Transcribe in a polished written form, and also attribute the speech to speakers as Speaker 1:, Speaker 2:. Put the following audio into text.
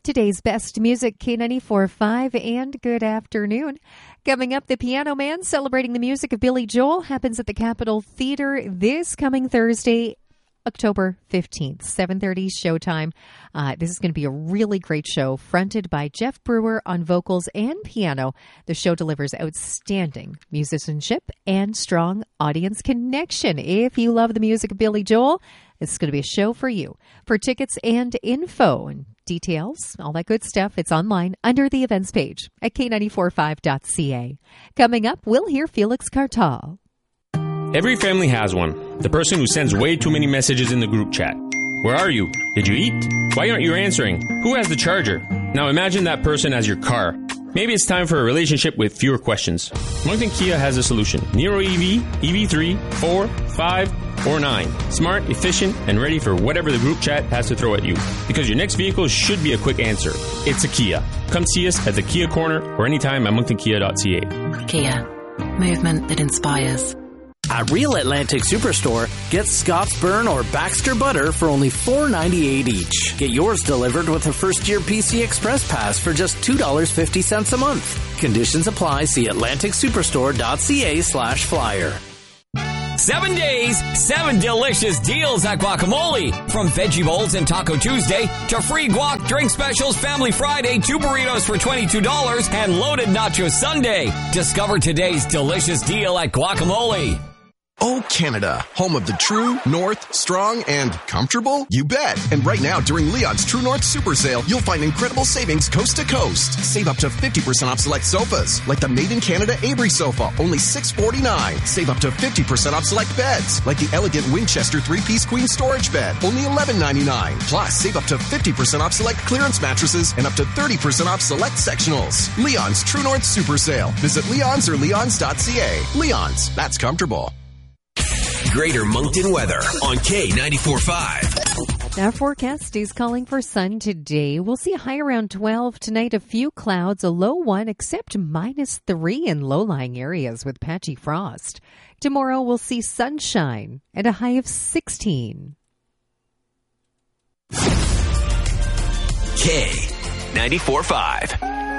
Speaker 1: today's best music, K94.5, and good afternoon. Coming up, the Piano Man celebrating the music of Billy Joel happens at the Capitol Theater this coming Thursday, October 15th, 7:30 showtime. This is going to be a really great show, fronted by Jeff Brewer on vocals and piano. The show delivers outstanding musicianship and strong audience connection. If you love the music of Billy Joel, it's going to be a show for you. For tickets and info and details, all that good stuff, it's online under the events page at k945.ca. Coming up, we'll hear Felix Cartal.
Speaker 2: Every family has one. The person who sends way too many messages in the group chat. Where are you? Did you eat? Why aren't you answering? Who has the charger? Now imagine that person as your car. Maybe it's time for a relationship with fewer questions. Moncton Kia has a solution. Niro EV, EV3, 4, 5, or 9. Smart, efficient, and ready for whatever the group chat has to throw at you. Because your next vehicle should be a quick answer. It's a Kia. Come see us at the Kia Corner or anytime at monctonkia.ca.
Speaker 3: Kia. Movement that inspires.
Speaker 4: At Real Atlantic Superstore, get Scott's Burn or Baxter Butter for only $4.98 each. Get yours delivered with a first-year PC Express Pass for just $2.50 a month. Conditions apply. See AtlanticSuperstore.ca/flyer.
Speaker 5: 7 days, 7 delicious deals at Guacamole. From Veggie Bowls and Taco Tuesday to free guac drink specials Family Friday, 2 burritos for $22 and loaded nacho Sunday. Discover today's delicious deal at Guacamole.
Speaker 6: Oh, Canada, home of the true, north, strong, and comfortable? You bet. And right now, during Leon's True North Super Sale, you'll find incredible savings coast to coast. Save up to 50% off select sofas, like the Made in Canada Avery sofa, only $649. Save up to 50% off select beds, like the elegant Winchester 3-piece queen storage bed, only $11.99. Plus, save up to 50% off select clearance mattresses and up to 30% off select sectionals. Leon's True North Super Sale. Visit Leon's or leons.ca. Leon's, that's comfortable.
Speaker 7: Greater Moncton weather on K94.5.
Speaker 1: Our forecast is calling for sun today. We'll see a high around 12 tonight, a few clouds, a low 1, except -3 in low-lying areas with patchy frost. Tomorrow we'll see sunshine and a high of 16.
Speaker 7: K94.5.